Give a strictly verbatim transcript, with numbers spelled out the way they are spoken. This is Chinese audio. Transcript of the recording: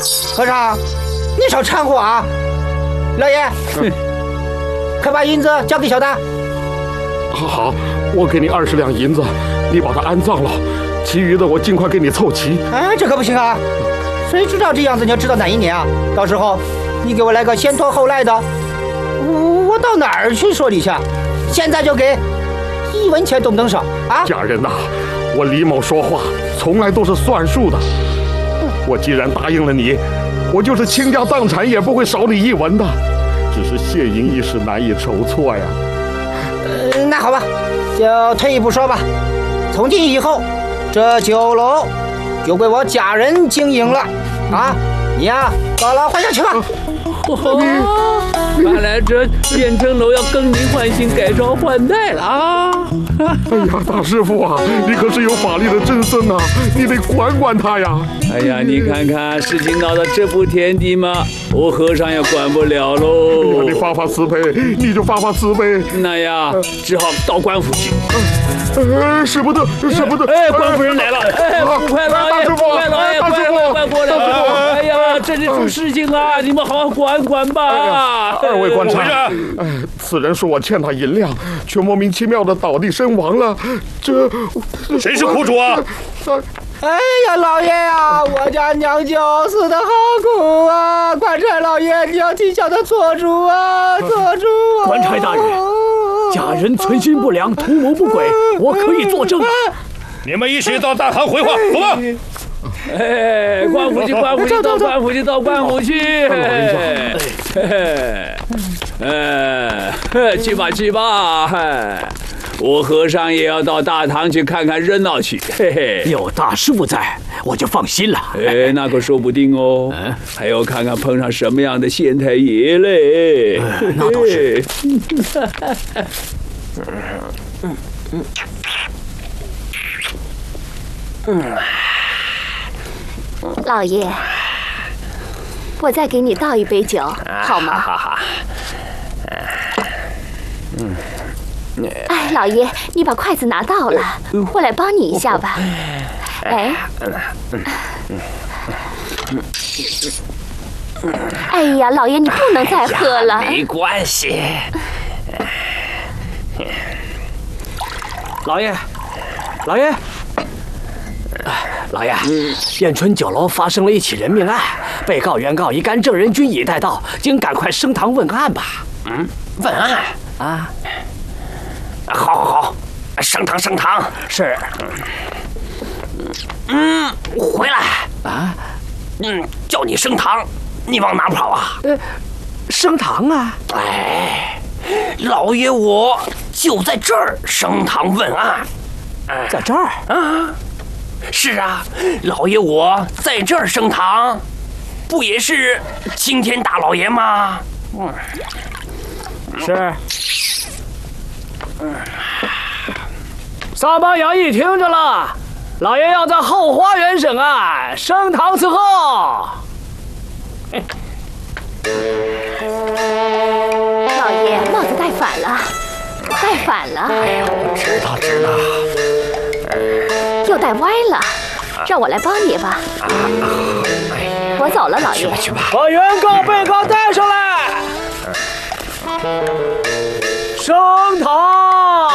和尚，你少掺和啊！老爷，嗯、快把银子交给小的。 好好，我给你二十两银子，你把它安葬了，其余的我尽快给你凑齐。 哎，这可不行啊！谁知道这样子你要知道哪一年啊？到时候你给我来个先拖后赖的，我我到哪儿去说理去？现在就给，一文钱都不能少啊！ 家人呐、啊，我李某说话从来都是算数的。我既然答应了你，我就是倾家荡产也不会少你一文的。只是谢银一时难以筹措呀。 呃，那好吧，就退一步说吧，从今以后，这酒楼就归我家人经营了啊！你呀，把它换下去吧。 哦，看来这变成楼要更名换姓、改朝换代了啊！ 哎呀，大师傅啊，你可是有法力的真僧啊，你得管管他呀！ 哎呀，你看看事情闹到这步田地嘛，我和尚也管不了喽。 哎呀，你发发慈悲，你就发发慈悲。 那呀，只好到官府去。 呃，使不得，使不得！ 哎，官夫人来了！哎，捕快老爷，捕快老爷，快来，快过来！哎呀，这里出事情啊，你们好好管管吧。 二位官差，哎，此人说我欠他银两，却莫名其妙的倒地身亡了。这谁是苦主啊？ 哎呀，老爷呀、啊，我家娘舅死得好苦啊！官差老爷，你要替小的做主啊，做主啊！ 官差大人，家人存心不良，图谋不轨，我可以作证。 你们一起到大堂回话，走吧。 哎，官府去，官府去，到官府去，到官府去。哎，哎，去吧，去吧。我和尚也要到大堂去看看热闹去。嘿嘿， 有大师傅在，我就放心了。 哎，那可说不定哦。还要看看碰上什么样的县太爷嘞。 那倒是。 嗯嗯嗯，老爷，我再给你倒一杯酒，好吗？ 好好。 嗯。哎，老爷，你把筷子拿到了，我来帮你一下吧。哎，哎呀，老爷，你不能再喝了。 没关系。 老爷，老爷，老爷，燕春酒楼发生了一起人命案，被告、原告一干证人均已带到，请赶快升堂问案吧。 嗯，问案啊。 好，好，好，升堂，升堂。 是。 嗯，回来啊。 嗯，叫你升堂，你往哪跑啊？ 呃，升堂啊。 哎，老爷我就在这儿升堂问案。 在这儿啊？是啊，老爷我在这儿升堂，不也是青天大老爷吗？嗯， 是。三班衙役听着了，老爷要在后花园审案，升堂伺候。 老爷，帽子戴反了，戴反了。 哎呦，知道知道。 又戴歪了，让我来帮你吧。 啊，哎， 我走了，老爷。 去吧去吧。 把原告、被告带上来，升堂。